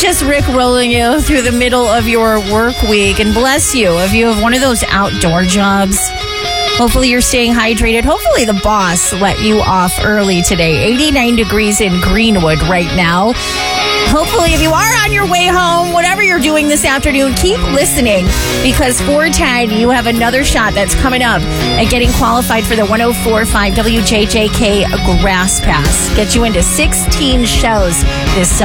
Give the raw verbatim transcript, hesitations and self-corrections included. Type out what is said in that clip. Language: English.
just Rick rolling you through the middle of your work week. And bless you if you have one of those outdoor jobs. Hopefully you're staying hydrated. Hopefully the boss let you off early today. eighty-nine degrees in Greenwood right now. Hopefully if you are on your way home, whatever you're doing this afternoon, keep listening, because four ten, you have another shot that's coming up at getting qualified for the one oh four point five W J J K Grass Pass. Get you into sixteen shows this summer.